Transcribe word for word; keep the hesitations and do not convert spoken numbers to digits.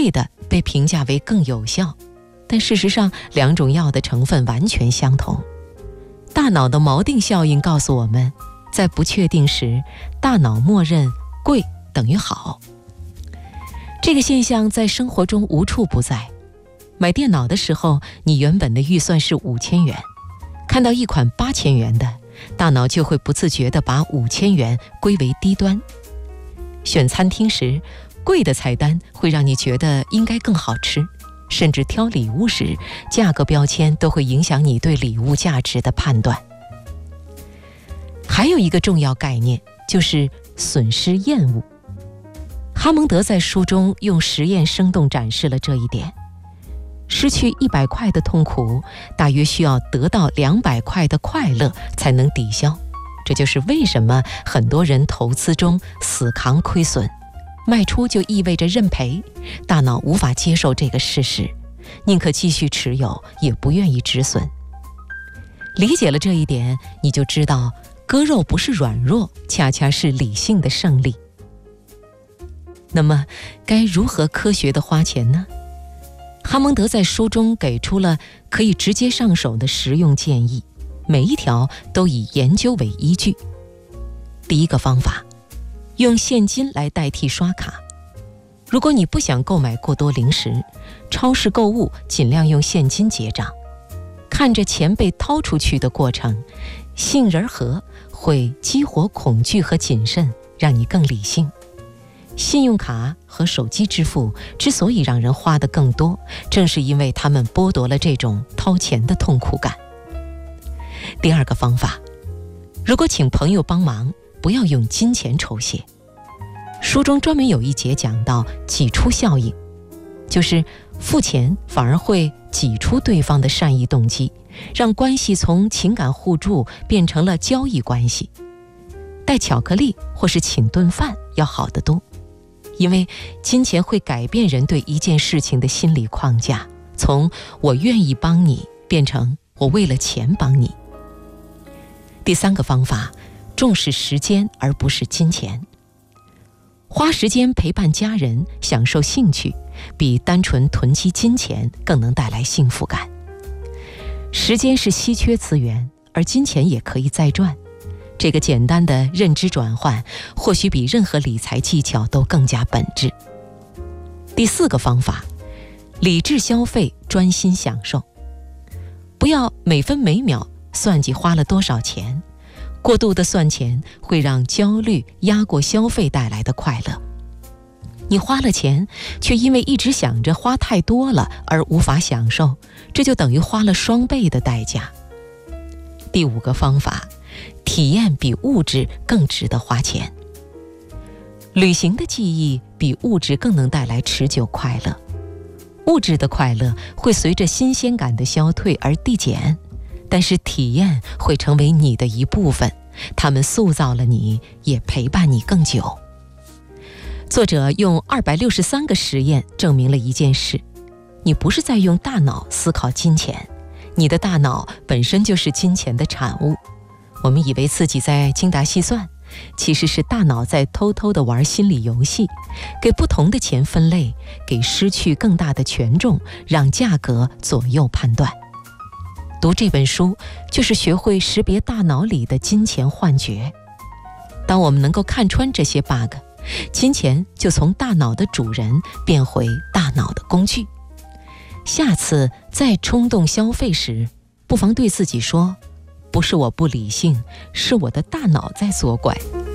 贵的被评价为更有效，但事实上两种药的成分完全相同。大脑的锚定效应告诉我们，在不确定时，大脑默认贵等于好。这个现象在生活中无处不在。买电脑的时候，你原本的预算是五千元，看到一款八千元的，大脑就会不自觉地把五千元归为低端。选餐厅时，贵的菜单会让你觉得应该更好吃，甚至挑礼物时，价格标签都会影响你对礼物价值的判断。还有一个重要概念，就是损失厌恶。哈蒙德在书中用实验生动展示了这一点。失去一百块的痛苦，大约需要得到两百块的快乐才能抵消。这就是为什么很多人投资中死扛亏损，卖出就意味着认赔，大脑无法接受这个事实，宁可继续持有，也不愿意止损。理解了这一点，你就知道割肉不是软弱，恰恰是理性的胜利。那么该如何科学地花钱呢？哈蒙德在书中给出了可以直接上手的实用建议，每一条都以研究为依据。第一个方法，用现金来代替刷卡。如果你不想购买过多零食，超市购物尽量用现金结账。看着钱被掏出去的过程，杏仁核会激活恐惧和谨慎，让你更理性。信用卡和手机支付之所以让人花得更多，正是因为他们剥夺了这种掏钱的痛苦感。第二个方法，如果请朋友帮忙，不要用金钱酬谢。书中专门有一节讲到挤出效应，就是付钱反而会挤出对方的善意动机，让关系从情感互助变成了交易关系。带巧克力或是请顿饭要好得多，因为金钱会改变人对一件事情的心理框架，从我愿意帮你变成我为了钱帮你。第三个方法，重视时间而不是金钱。花时间陪伴家人，享受兴趣，比单纯囤积金钱更能带来幸福感。时间是稀缺资源，而金钱也可以再赚。这个简单的认知转换，或许比任何理财技巧都更加本质。第四个方法，理智消费，专心享受。不要每分每秒算计花了多少钱，过度的算钱会让焦虑压过消费带来的快乐。你花了钱，却因为一直想着花太多了而无法享受，这就等于花了双倍的代价。第五个方法，体验比物质更值得花钱。旅行的记忆比物质更能带来持久快乐。物质的快乐会随着新鲜感的消退而递减，但是体验会成为你的一部分，它们塑造了你，也陪伴你更久。作者用二百六十三个实验证明了一件事，你不是在用大脑思考金钱，你的大脑本身就是金钱的产物。我们以为自己在精打细算，其实是大脑在偷偷地玩心理游戏，给不同的钱分类，给失去更大的权重，让价格左右判断。读这本书，就是学会识别大脑里的金钱幻觉。当我们能够看穿这些 bug， 金钱就从大脑的主人变回大脑的工具。下次再冲动消费时，不妨对自己说，不是我不理性，是我的大脑在作怪。